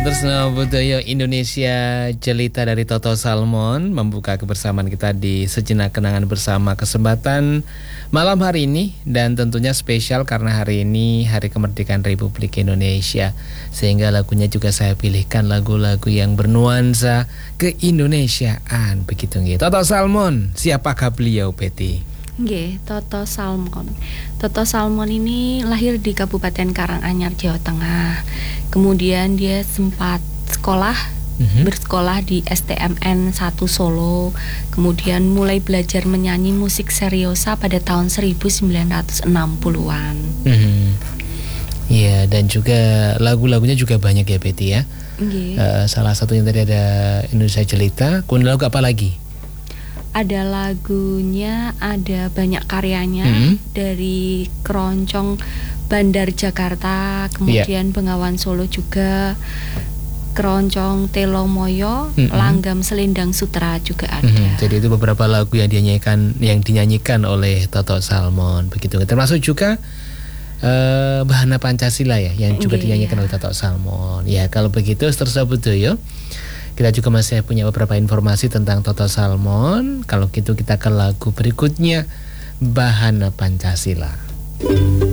Tresno Budaya Indonesia Jelita dari Toto Salmon membuka kebersamaan kita di Sejenak Kenangan Bersama kesempatan malam hari ini. Dan tentunya spesial karena hari ini Hari Kemerdekaan Republik Indonesia, sehingga lagunya juga saya pilihkan lagu-lagu yang bernuansa keindonesiaan. Begitu nggih. Toto Salmon, siapakah beliau, Betty? Nggih, Toto Salmon. Toto Salmon ini lahir di Kabupaten Karanganyar, Jawa Tengah. Kemudian dia sempat bersekolah di STMN 1 Solo. Kemudian mulai belajar menyanyi musik seriosa pada tahun 1960-an. Iya, dan juga lagu-lagunya juga banyak ya, Betty ya. Salah satunya tadi ada Indonesia Jelita. Kemudian lagu apa lagi? Ada lagunya, ada banyak karyanya dari Keroncong Bandar Jakarta, kemudian Bengawan Solo juga, Keroncong Telomoyo, Langgam Selendang Sutra juga ada. Jadi itu beberapa lagu yang dinyanyikan oleh Toto Salmon, begitu. Termasuk juga Bahana Pancasila ya, yang juga dinyanyikan oleh Toto Salmon. Ya, kalau begitu Tresno Budaya, kita juga masih punya beberapa informasi tentang Toto Salmon. Kalau gitu kita ke lagu berikutnya, Bahana Pancasila.